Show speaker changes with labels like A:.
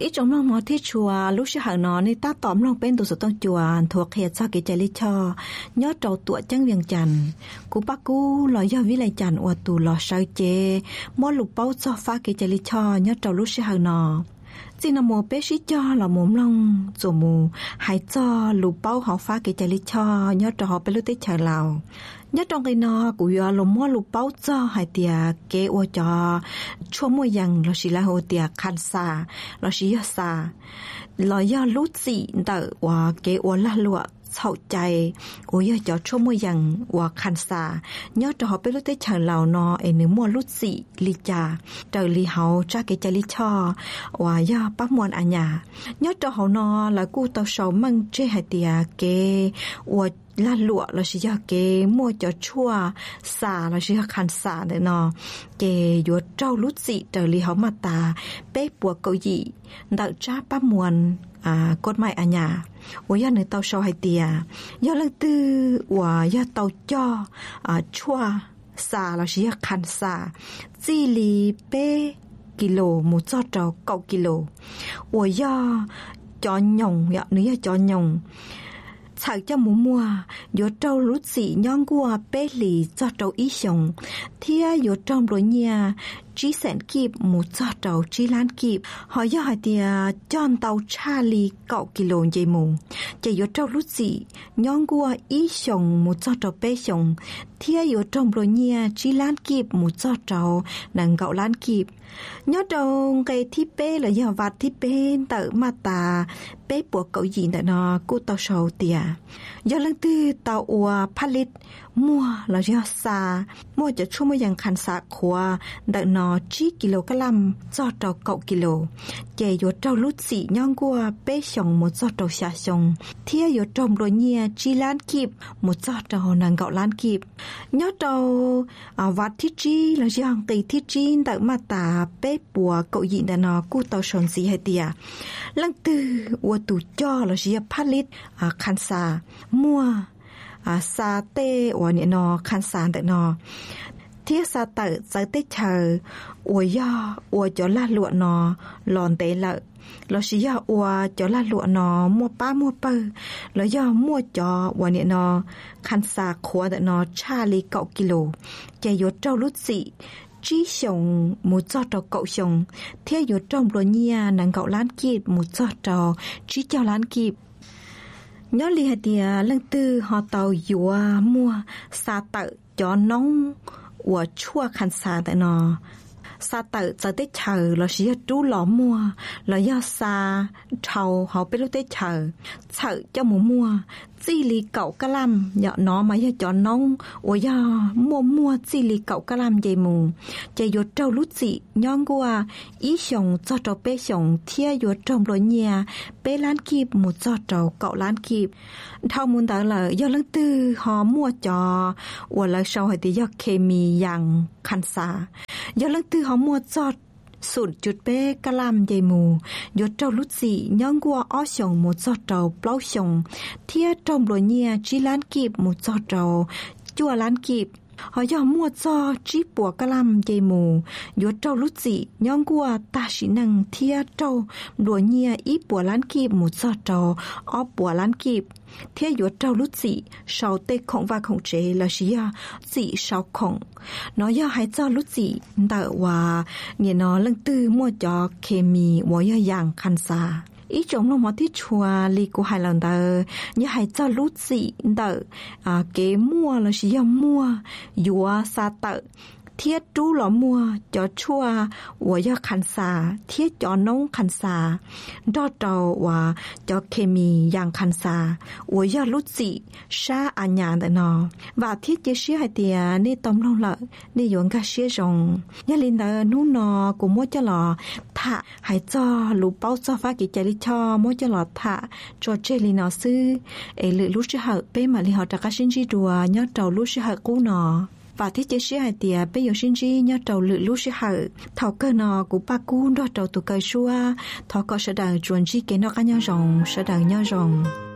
A: ít trong lòng mà thiết chùa lúc sẽ hàng nó nên ta tóm lòng bên tụ sự tông chùa thuộc hệ cho cái trái lý cho nhớ trâu tuổi trắng viền chằn cú bác cú lò do vi lại chằn ở tụ lò sợi chè mua lục bao cho phá cái trái lý cho nhớ trâu lúc sẽ hàng nó chỉ là một bé sĩ cho là mồm lòng rồi mù hãy cho lục bao họ phá cái trái lý cho nhớ trâu họ bên lúc tết chờ lào nhớ trong cái nó của yo lo mua lục bao cho hai tia kế ô cho chua mua yang lo xí la hồ tia khăn sa lo xí sa lo yo lút gì đỡ và kế ô la lụa sầu chạy ô yo cho chua mua yang và khăn sa nhớ cho họ biết lúc tết chờ lào nó em nếu mua lút gì li cha trời li hậu cha cái cha li cho và yo bắt muôn à nhà nhớ cho họ nó là cu tàu sầu măng chơi hai tia kế và la lụa là chỉ do cái mua cho chua xà là chỉ khăn xà đấy nó cái vừa trâu lút dị trời li hậu mà ta bé bùa cậu dị đợi cha ba muôn cốt mai à nhà ủa giờ người tàu sau hai tia giờ lần tư ủa giờ tàu cho chua xà là chỉ khăn xà chỉ li bé kilo một cho trâu cậu kilo ủa giờ cho nhồng giờ nữa cho nhồng chạy cho mua yo trâu lút dị nhong qua bé lì cho trâu ý xong thia yo trong rồi nhà chỉ sẵn kịp một cho trâu chỉ lan kịp họ do hai tia chọn tàu Charlie cậu kilo dây mù chạy yo trâu lút dị nhong qua ý xong một cho trâu bé xong thia yo trong rồi nhà chỉ lan kịp một cho trâu nàng cậu lan kịp nhớ đâu cái thi bé là do vặt thi bé tự mà ta bé buộc cậu gì tại nó cô tao sầu tia do lần tư tao ua palit mua là do xa mua cho chung một dạng khăn sạc khóa đợi nó chỉ kg cho trâu cậu kilo chạy vô trâu lút xị nhong qua bé xong một cho trâu xa xong thia vô trong rồi nhia chỉ lan kịp một cho trâu nàng cậu lan kịp nhớ đâu vặt thi chi là do cái thi chi tự mà ta bé bùa cậu gì đã nó cô tao sòn gì hay tia lần tư ua tụ cho là gì palit khăn xa mua sa tê ua nè nó khăn xa tại nó thiết sa tự tới tết chờ ua do ua cho la lụa nó lòn tế lợi lo chỉ do ua cho la lụa nó mua ba mua bơ lo do mua cho ua nè nó khăn xa khóa tại nó Charlie cậu kilo chạy vô trâu lút dị chỉ xong một cho trò cậu xong theo vô trong rồi nha nàng cậu lán kịp một cho trò chỉ cho lán kịp nhớ li hạt tia lần tư họ tàu dùa mua sa tự cho nóng của chua khăn sa tại nó sa tự giờ tết chờ là chỉ chú lọ mua là do sa trầu họ biết lúc tết chờ cho mua chỉ li cậu cá lam nhọ nó mà cho nóng ủa do mua chỉ li cậu cá lam dây mù chạy vô trâu lút dị nhong qua ý xong cho trâu bé xong thia vô trong rồi nhà bé lán kịp một cho trâu cậu lán kịp thao muốn tới là do lần tư họ mua cho ủa là sau hay thì do chemi yang khăn xả do lần tư họ mua cho sụn chút bé cá lam dây mù vô trâu lút dị nhong qua ó xong một cho trâu plau xong thia trong rồi nhà chỉ lán kịp một cho trâu chua lán kịp họ do mua cho chỉ bùa cá lam dây mù vô trâu lút dị nhong qua ta chỉ năng thia trâu đùa nhà ít bùa lán kịp một cho trâu ó bùa lán kịp thia vô trâu lút dị sau tê khổng và khổng chế là gì dị sau khổng nó do hai cho lút dị đợi và nhìn nó lần tư mua cho chemi và do dạng khăn xa ý chúng nó mà thích chùa li của hai lần tờ như hai cho lút dị đợi kế mua là gì mua dùa sa tờ thiết chú lọ mua cho chua và do khăn xà thiết cho nông khăn xà đo trầu và cho chemi yang khăn xà và do lút dị sa à nhà tại nó và thiết chế xí hai tia ni tông long lợi ni dùng cả xí rồng nhà linh tờ nú nó cũng mua cho lọ thả hay cho lũ bao cho phát cái trái cho mua cho lọ thả cho chơi li nó sư ấy lự lút sẽ hợp bên mà li họ trả cả sinh chi đùa nhớ trầu lút sẽ hợp cú nó và thiết chế sĩ hai tia bây giờ sinh chi nhớ trầu lự lú sĩ hở thảo cơ nọ của ba cú đó trầu tụ cây xua thọ có sẽ đào chuẩn chi kế nó cá nhau rồng sẽ đào nhau rồng